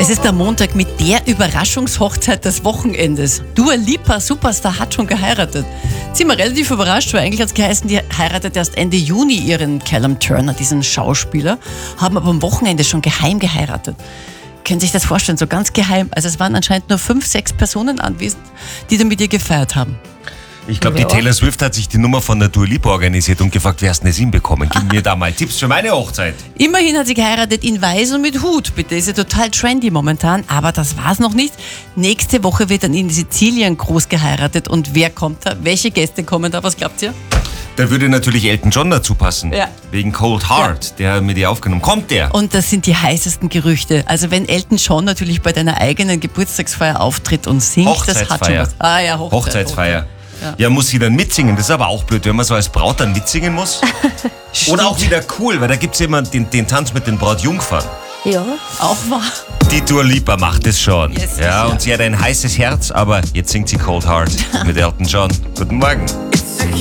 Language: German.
Es ist der Montag mit der Überraschungshochzeit des Wochenendes. Dua Lipa, Superstar, hat schon geheiratet. Sind wir relativ überrascht, weil eigentlich hat es geheißen, die heiratet erst Ende Juni ihren Callum Turner, diesen Schauspieler, haben aber am Wochenende schon geheim geheiratet. Können Sie sich das vorstellen, so ganz geheim? Also es waren anscheinend nur 5, 6 Personen anwesend, die dann mit ihr gefeiert haben. Ich glaube, die Taylor Swift hat sich die Nummer von der Dua Lipa organisiert und gefragt, wer hast denn das hinbekommen? Gib mir da mal Tipps für meine Hochzeit. Immerhin hat sie geheiratet in Weiß und mit Hut. Bitte, ist ja total trendy momentan, aber das war's noch nicht. Nächste Woche wird dann in Sizilien groß geheiratet. Und wer kommt da? Welche Gäste kommen da? Was glaubt ihr? Da würde natürlich Elton John dazu passen. Ja. Wegen Cold Heart, der mit ihr aufgenommen. Kommt der? Und das sind die heißesten Gerüchte. Also wenn Elton John natürlich bei deiner eigenen Geburtstagsfeier auftritt und singt, das hat schon was. Ah ja, Hochzeitsfeier. Ja, muss sie dann mitsingen? Das ist aber auch blöd, wenn man so als Braut dann mitsingen muss. Oder auch wieder cool, weil da gibt es immer den Tanz mit den Brautjungfern. Ja, auch wahr. Die Dua Lipa macht es schon. Yes, ja, und sie hat ein heißes Herz, aber jetzt singt sie Cold Heart mit Elton John. Guten Morgen.